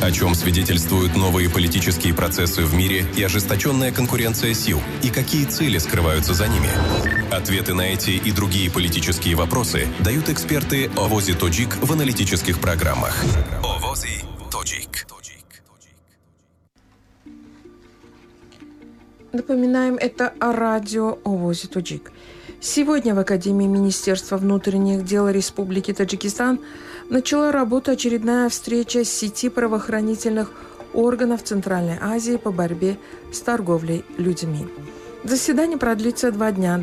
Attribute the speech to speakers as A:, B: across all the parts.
A: О чем свидетельствуют новые политические процессы в мире и ожесточенная конкуренция сил, и какие цели скрываются за ними? Ответы на эти и другие политические вопросы дают эксперты Овози Тоджик в аналитических программах. Овози Тоджик.
B: Напоминаем, это радио Овози Тоджик. Сегодня в Академии Министерства внутренних дел Республики Таджикистан начала работу очередная встреча сети правоохранительных органов Центральной Азии по борьбе с торговлей людьми. Заседание продлится 2 дня,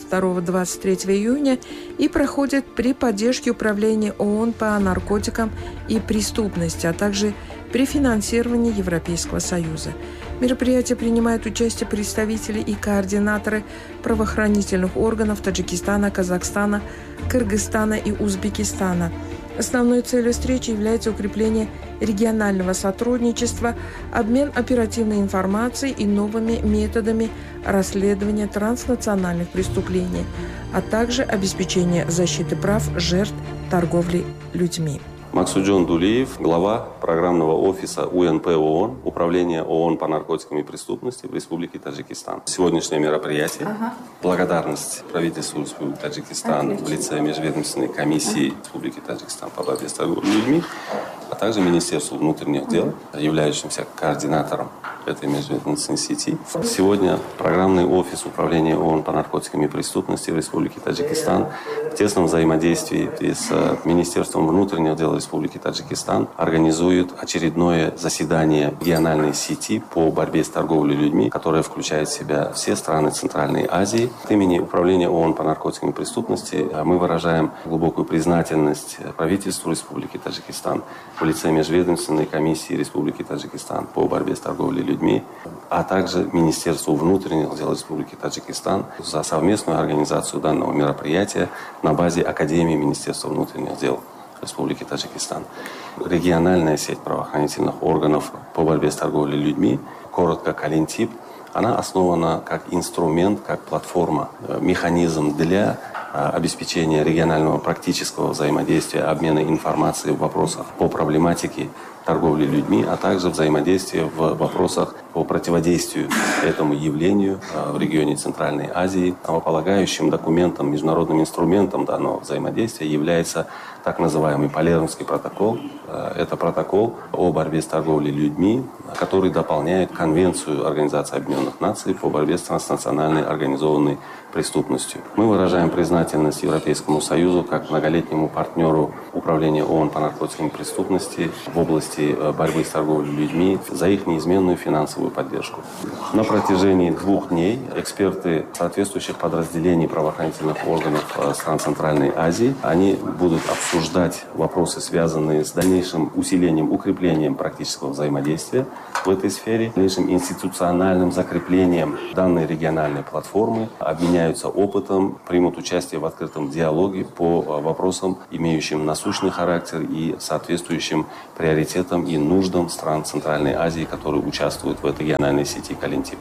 B: 22-23 июня, и проходит при поддержке Управления ООН по наркотикам и преступности, а также при финансировании Европейского Союза. В мероприятии принимают участие представители и координаторы правоохранительных органов Таджикистана, Казахстана, Кыргызстана и Узбекистана. Основной целью встречи является укрепление регионального сотрудничества, обмен оперативной информацией и новыми методами расследования транснациональных преступлений, а также обеспечение защиты прав жертв торговли людьми.
C: Максуджон Дулиев, глава программного офиса УНП ООН, Управления ООН по наркотикам и преступности в Республике Таджикистан. Сегодняшнее мероприятие – благодарность правительству Республики Таджикистан в лице Межведомственной комиссии Республики Таджикистан по борьбе с торговлей людьми, а также Министерству внутренних дел, являющимся координатором этой межведомственной сети. Сегодня программный офис Управления ООН по наркотикам и преступности в Республике Таджикистан в тесном взаимодействии с Министерством внутренних дел Республики Таджикистан организует очередное заседание региональной сети по борьбе с торговлей людьми, которая включает в себя все страны Центральной Азии. От имени Управления ООН по наркотикам и преступности мы выражаем глубокую признательность правительству Республики Таджикистан в лице Межведомственной комиссии Республики Таджикистан по борьбе с торговлей людьми, а также Министерству внутренних дел Республики Таджикистан за совместную организацию данного мероприятия на базе Академии Министерства внутренних дел Республики Таджикистан. Региональная сеть правоохранительных органов по борьбе с торговлей людьми, коротко Калинтип, она основана как инструмент, как платформа, механизм для обеспечения регионального практического взаимодействия, обмена информацией в вопросах по проблематике торговли людьми, а также взаимодействия в вопросах по противодействию этому явлению в регионе Центральной Азии. Основополагающим документом, международным инструментом данного взаимодействия является так называемый Палермский протокол. Это протокол о борьбе с торговлей людьми, который дополняет Конвенцию Организации Объединенных Наций по борьбе с транснациональной организованной преступностью. Мы выражаем признательность Европейскому Союзу как многолетнему партнеру Управления ООН по наркотикам и преступности в области борьбы с торговлей людьми за их неизменную финансовую поддержку. На протяжении 2 дней эксперты соответствующих подразделений правоохранительных органов стран Центральной Азии, они будут обсуждать вопросы, связанные с дальнейшим усилением, укреплением практического взаимодействия в этой сфере, дальнейшим институциональным закреплением данной региональной платформы, обменяются опытом, примут участие в открытом диалоге по вопросам, имеющим насущный характер и соответствующим приоритетам и нуждам стран Центральной Азии, которые участвуют в этой региональной сети Калинтип.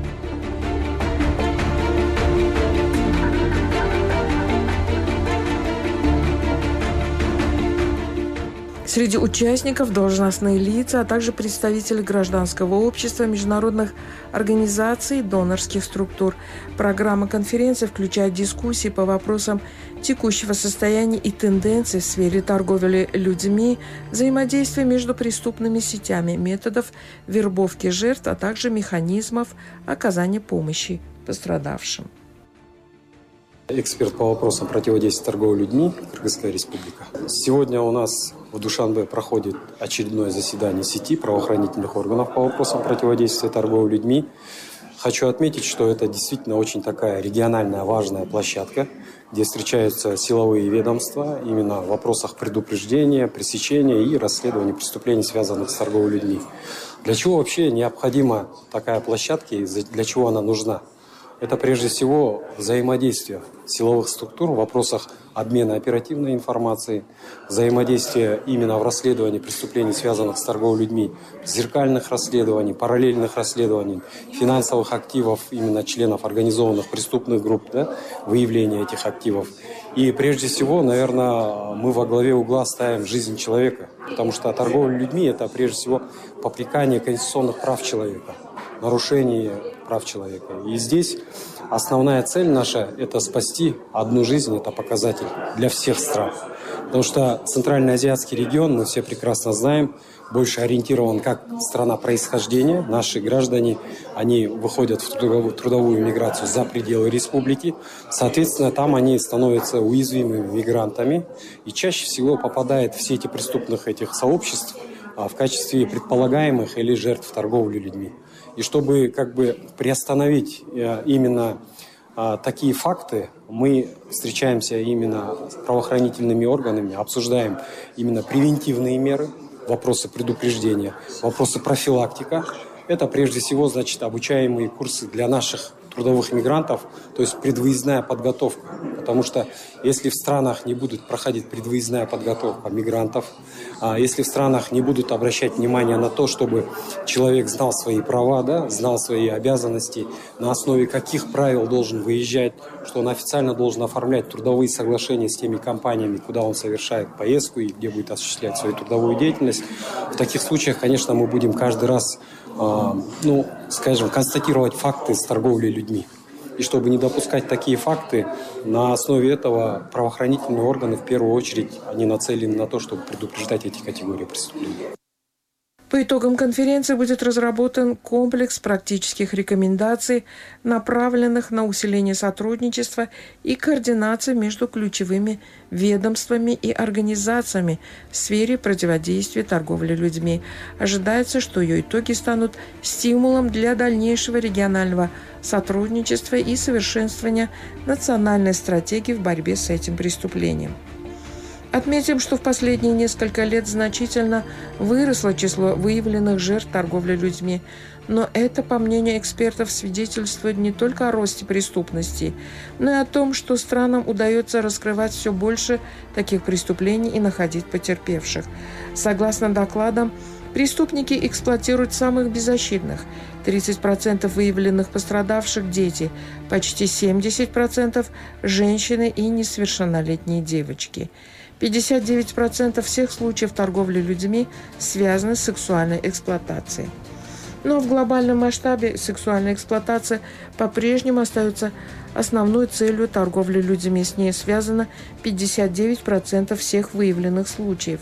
B: Среди участников должностные лица, а также представители гражданского общества, международных организаций, донорских структур. Программа конференции включает дискуссии по вопросам текущего состояния и тенденций в сфере торговли людьми, взаимодействия между преступными сетями, методов вербовки жертв, а также механизмов оказания помощи пострадавшим.
D: Эксперт по вопросам противодействия торговли людьми, Кыргызская республика. Сегодня у нас в Душанбе проходит очередное заседание сети правоохранительных органов по вопросам противодействия торговли людьми. Хочу отметить, что это действительно очень такая региональная важная площадка, где встречаются силовые ведомства именно в вопросах предупреждения, пресечения и расследования преступлений, связанных с торговлей людьми. Для чего вообще необходима такая площадка и для чего она нужна? Это прежде всего взаимодействие силовых структур в вопросах обмена оперативной информацией, взаимодействие именно в расследовании преступлений, связанных с торговлей людьми, зеркальных расследований, параллельных расследований, финансовых активов именно членов организованных преступных групп, да, выявление этих активов. И прежде всего, наверное, мы во главе угла ставим жизнь человека, потому что торговля людьми – это прежде всего попрекание конституционных прав человека, нарушение прав человека. И здесь основная цель наша – это спасти одну жизнь, это показатель для всех стран. Потому что Центральноазиатский регион, мы все прекрасно знаем, больше ориентирован как страна происхождения. Наши граждане, они выходят в трудовую миграцию за пределы республики. Соответственно, там они становятся уязвимыми мигрантами. И чаще всего попадают в сети преступных этих сообществ в качестве предполагаемых или жертв торговли людьми. И чтобы приостановить именно такие факты, мы встречаемся именно с правоохранительными органами, обсуждаем именно превентивные меры, вопросы предупреждения, вопросы профилактика. Это прежде всего, обучаемые курсы для наших трудовых мигрантов, то есть предвыездная подготовка. Потому что если в странах не будут проходить предвыездная подготовка мигрантов, если в странах не будут обращать внимание на то, чтобы человек знал свои права, да, знал свои обязанности, на основе каких правил должен выезжать, что он официально должен оформлять трудовые соглашения с теми компаниями, куда он совершает поездку и где будет осуществлять свою трудовую деятельность. В таких случаях, конечно, мы будем каждый раз констатировать факты с торговлей людьми. И чтобы не допускать такие факты, на основе этого правоохранительные органы в первую очередь они нацелены на то, чтобы предупреждать эти категории преступлений.
B: По итогам конференции будет разработан комплекс практических рекомендаций, направленных на усиление сотрудничества и координации между ключевыми ведомствами и организациями в сфере противодействия торговли людьми. Ожидается, что ее итоги станут стимулом для дальнейшего регионального сотрудничества и совершенствования национальной стратегии в борьбе с этим преступлением. Отметим, что в последние несколько лет значительно выросло число выявленных жертв торговли людьми, но это, по мнению экспертов, свидетельствует не только о росте преступности, но и о том, что странам удается раскрывать все больше таких преступлений и находить потерпевших. Согласно докладам, преступники эксплуатируют самых беззащитных. 30% выявленных пострадавших – дети, почти 70% – женщины и несовершеннолетние девочки. 59% всех случаев торговли людьми связаны с сексуальной эксплуатацией. Но в глобальном масштабе сексуальная эксплуатация по-прежнему остается основной целью торговли людьми. С ней связано 59% всех выявленных случаев.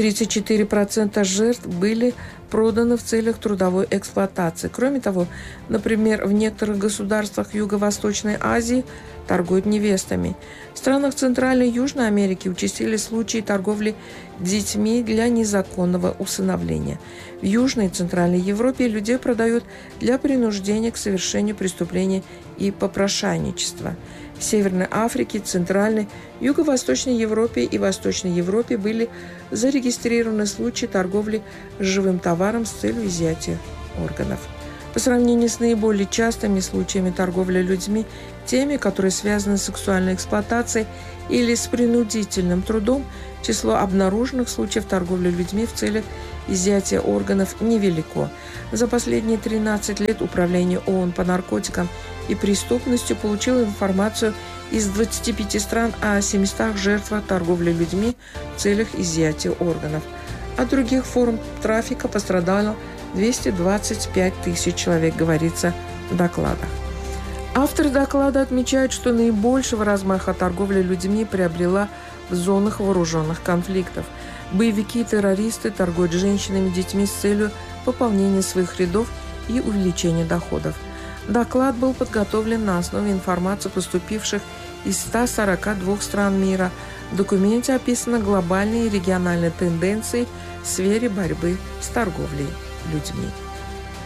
B: 34% жертв были проданы в целях трудовой эксплуатации. Кроме того, например, в некоторых государствах Юго-Восточной Азии торгуют невестами. В странах Центральной и Южной Америки участились случаи торговли детьми для незаконного усыновления. В Южной и Центральной Европе людей продают для принуждения к совершению преступлений и попрошайничества. В Северной Африке, Центральной, Юго-Восточной Европе и Восточной Европе были зарегистрированы случаи торговли живым товаром с целью изъятия органов. По сравнению с наиболее частыми случаями торговли людьми, теми, которые связаны с сексуальной эксплуатацией или с принудительным трудом, число обнаруженных случаев торговли людьми в целях изъятия органов невелико. За последние 13 лет Управление ООН по наркотикам и преступностью получило информацию из 25 стран о 700 жертвах торговли людьми в целях изъятия органов. От других форм трафика пострадало 225 тысяч человек, говорится в докладах. Авторы доклада отмечают, что наибольшего размаха торговля людьми приобрела в зонах вооруженных конфликтов. Боевики и террористы торгуют женщинами и детьми с целью пополнения своих рядов и увеличения доходов. Доклад был подготовлен на основе информации, поступивших из 142 стран мира. В документе описаны глобальные и региональные тенденции в сфере борьбы с торговлей людьми.